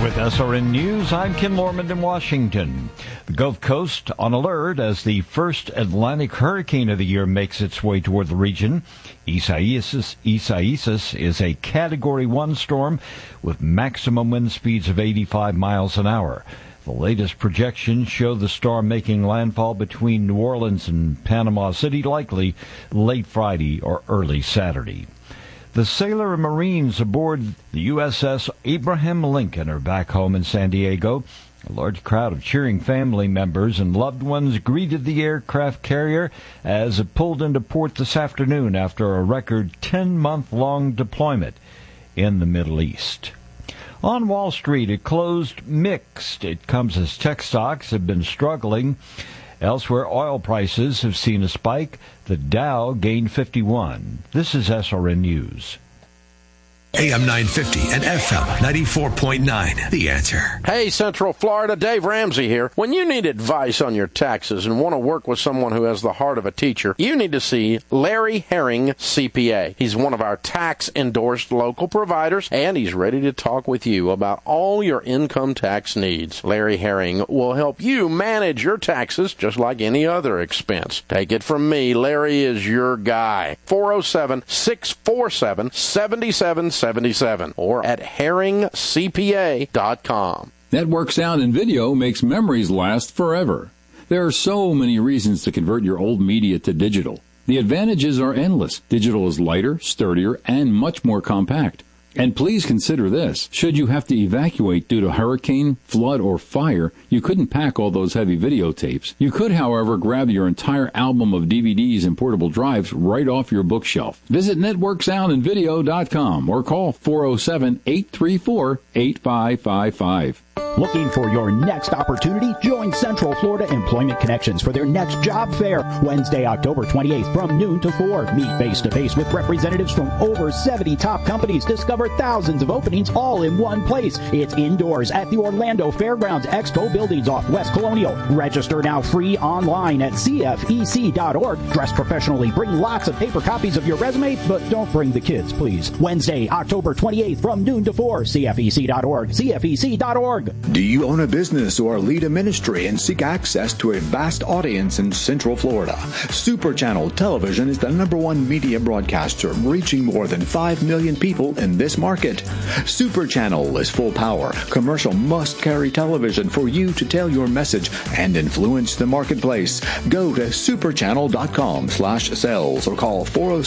With SRN News, I'm Ken Lorman in Washington. The Gulf Coast on alert as the first Atlantic hurricane of the year makes its way toward the region. Isaias is a Category 1 storm with maximum wind speeds of 85 miles an hour. The latest projections show the storm making landfall between New Orleans and Panama City, likely late Friday or early Saturday. The sailor and Marines aboard the USS Abraham Lincoln are back home in San Diego. A large crowd of cheering family members and loved ones greeted the aircraft carrier as it pulled into port this afternoon after a record 10-month-long deployment in the Middle East. On Wall Street, it closed mixed. It comes as tech stocks have been struggling. Elsewhere, oil prices have seen a spike. The Dow gained 51. This is SRN News. AM 950 and FM 94.9. The Answer. Hey, Central Florida, Dave Ramsey here. When you need advice on your taxes and want to work with someone who has the heart of a teacher, you need to see Larry Herring, CPA. He's one of our tax-endorsed local providers, and he's ready to talk with you about all your income tax needs. Larry Herring will help you manage your taxes just like any other expense. Take it from me, Larry is your guy. 407-647-7777 or at herringcpa.com. Network Sound and Video makes memories last forever. There are so many reasons to convert your old media to digital. The advantages are endless. Digital is lighter, sturdier, and much more compact. And please consider this. Should you have to evacuate due to hurricane, flood, or fire, you couldn't pack all those heavy videotapes. You could, however, grab your entire album of DVDs and portable drives right off your bookshelf. Visit networksoundandvideo.com or call 407-834-8555. Looking for your next opportunity? Join Central Florida Employment Connections for their next job fair, Wednesday, October 28th from noon to 4. Meet face-to-face with representatives from over 70 top companies. Discover thousands of openings all in one place. It's indoors at the Orlando Fairgrounds Expo Buildings off West Colonial. Register now free online at cfec.org. Dress professionally. Bring lots of paper copies of your resume, but don't bring the kids, please. Wednesday, October 28th from noon to 4. cfec.org. cfec.org. Do you own a business or lead a ministry and seek access to a vast audience in Central Florida? Super Channel Television is the #1 media broadcaster, reaching more than 5 million people in this market. Super Channel is full power, commercial must-carry television for you to tell your message and influence the marketplace. Go to superchannel.com/sales or call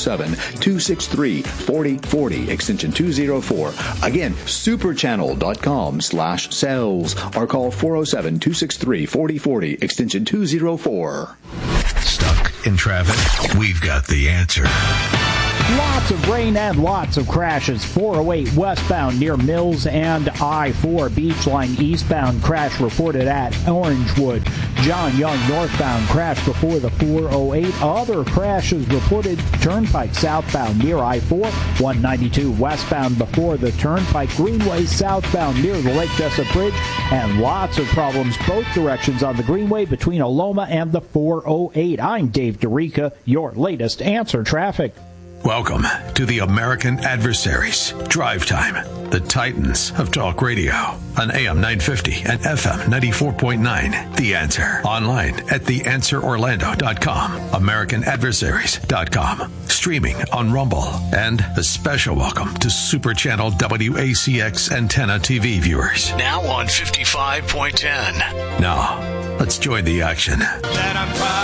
407-263-4040 extension 204. Again, superchannel.com/sales or call 407-263-4040 extension 204. Stuck in traffic? We've got the answer. Lots of rain and lots of crashes. 408 westbound near Mills and I-4 Beachline eastbound crash reported at Orangewood. John Young northbound crash before the 408. Other crashes reported Turnpike southbound near I-4. 192 westbound before the Turnpike. Greenway southbound near the Lake Jessup Bridge. And lots of problems both directions on the Greenway between Aloma and the 408. I'm Dave DeRica, your latest Answer Traffic. Welcome to the American Adversaries. Drive Time, the Titans of Talk Radio on AM 950 and FM 94.9. The Answer. Online at theanswerorlando.com, americanadversaries.com. Streaming on Rumble. And a special welcome to Super Channel WACX Antenna TV viewers. Now on 55.10. Now, let's join the action.